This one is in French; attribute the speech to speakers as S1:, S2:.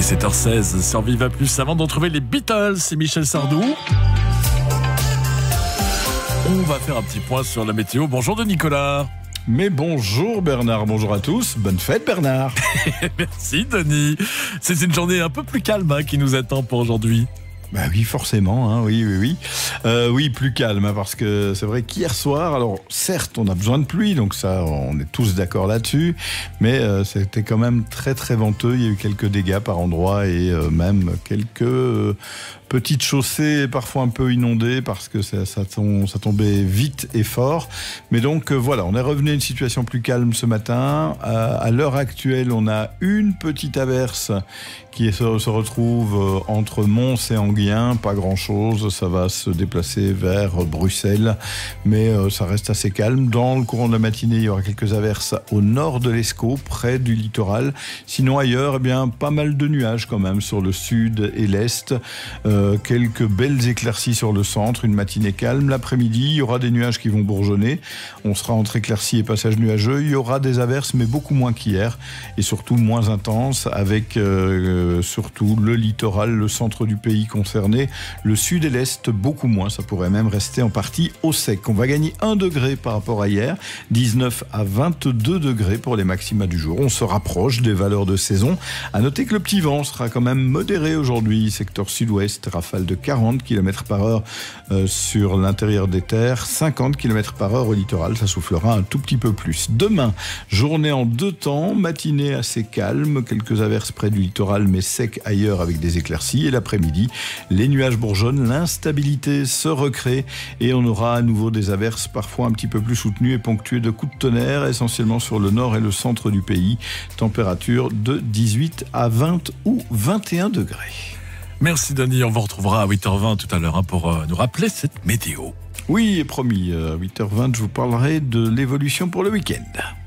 S1: Et 7h16 sur Viva Plus. Avant de retrouver les Beatles et Michel Sardou, on va faire un petit point sur la météo. Bonjour de Nicolas.
S2: Mais bonjour Bernard, bonjour à tous, bonne fête Bernard.
S1: Merci Denis. C'est une journée un peu plus calme qui nous attend pour aujourd'hui.
S2: Bah oui, forcément, oui, plus calme, parce que c'est vrai qu'hier soir, alors certes, on a besoin de pluie, donc ça, on est tous d'accord là-dessus, mais c'était quand même très très venteux. Il y a eu quelques dégâts par endroits et même quelques petites chaussées parfois un peu inondées parce que ça tombait vite et fort. Mais donc voilà, on est revenu à une situation plus calme ce matin. À l'heure actuelle, on a une petite averse qui se retrouve entre Mons et Anguien, pas grand-chose, ça va se déplacer vers Bruxelles, mais ça reste assez calme. Dans le courant de la matinée, il y aura quelques averses au nord de l'Escaut, près du littoral. Sinon ailleurs, pas mal de nuages quand même sur le sud et l'est. Quelques belles éclaircies sur le centre, une matinée calme. L'après-midi, il y aura des nuages qui vont bourgeonner. On sera entre éclaircies et passages nuageux. Il y aura des averses, mais beaucoup moins qu'hier, et surtout moins intenses, avec surtout le littoral, le centre du pays concerné, le sud et l'est beaucoup moins. Ça pourrait même rester en partie au sec. On va gagner 1 degré par rapport à hier, 19 à 22 degrés pour les maxima du jour. On se rapproche des valeurs de saison. À noter que le petit vent sera quand même modéré aujourd'hui, secteur sud-ouest, rafale de 40 km par heure sur l'intérieur des terres, 50 km par heure au littoral, ça soufflera un tout petit peu plus. Demain, journée en 2 temps, matinée assez calme, quelques averses près du littoral mais sec ailleurs avec des éclaircies, et l'après-midi, les nuages bourgeonnent, l'instabilité se recrée et on aura à nouveau des averses parfois un petit peu plus soutenues et ponctuées de coups de tonnerre, essentiellement sur le nord et le centre du pays. Température de 18 à 20 ou 21 degrés.
S1: Merci Denis, on vous retrouvera à 8h20 tout à l'heure pour nous rappeler cette météo.
S2: Oui, promis, à 8h20, je vous parlerai de l'évolution pour le week-end.